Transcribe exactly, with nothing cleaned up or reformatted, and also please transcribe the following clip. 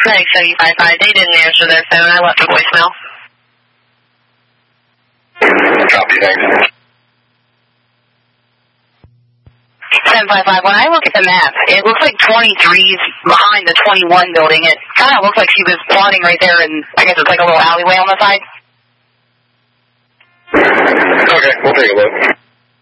Craig seven five five, they didn't answer their phone. I left a voicemail. Copy, thanks. seven five five, when I look at the map, it looks like twenty-three's behind the twenty-one building. It kind of looks like she was plotting right there, and I guess it's like a little alleyway on the side. Okay, we'll take a look.